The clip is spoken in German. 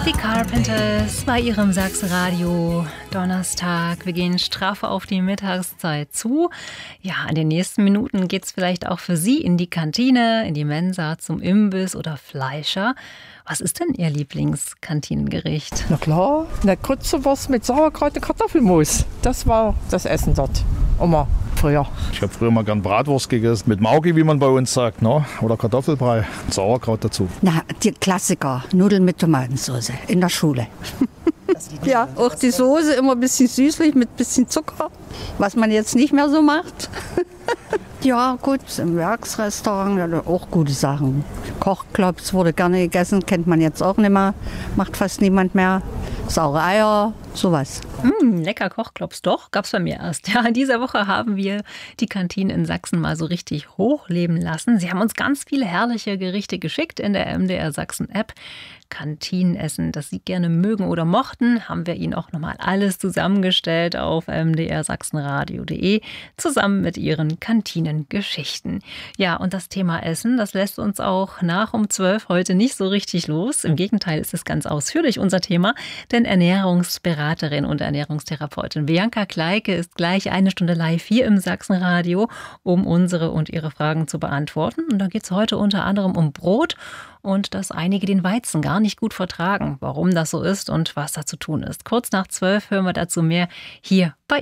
Die Carpenters bei ihrem Sachsenradio. Donnerstag, wir gehen straff auf die Mittagszeit zu. Ja, in den nächsten Minuten geht es vielleicht auch für Sie in die Kantine, in die Mensa, zum Imbiss oder Fleischer. Was ist denn Ihr Lieblingskantinengericht? Na klar, eine Grützewurst mit Sauerkraut und Kartoffelmus. Das war das Essen dort. Oma, früher. Ich habe früher mal gern Bratwurst gegessen. Mit Mauki, wie man bei uns sagt, ne? Oder Kartoffelbrei. Sauerkraut dazu. Na, die Klassiker. Nudeln mit Tomatensauce in der Schule. Ja, auch die Soße immer ein bisschen süßlich mit ein bisschen Zucker. Was man jetzt nicht mehr so macht. Ja, gut, im Werksrestaurant ja, auch gute Sachen. Kochklops wurde gerne gegessen, kennt man jetzt auch nicht mehr. Macht fast niemand mehr. Saure Eier, sowas. Lecker Kochklops, doch, gab's bei mir erst. Ja, in dieser Woche haben wir die Kantinen in Sachsen mal so richtig hochleben lassen. Sie haben uns ganz viele herrliche Gerichte geschickt in der MDR Sachsen App. Kantinenessen, das Sie gerne mögen oder mochten, haben wir Ihnen auch nochmal alles zusammengestellt auf mdrsachsenradio.de zusammen mit Ihren Kantinengeschichten. Ja, und das Thema Essen, das lässt uns auch nach um 12 heute nicht so richtig los. Im Gegenteil ist es ganz ausführlich unser Thema, denn Ernährungsberaterin und Ernährungstherapeutin Bianca Kleike ist gleich eine Stunde live hier im Sachsenradio, um unsere und Ihre Fragen zu beantworten. Und da geht es heute unter anderem um Brot und dass einige den Weizen gar nicht gut vertragen. Warum das so ist und was da zu tun ist. Kurz nach 12 hören wir dazu mehr hier bei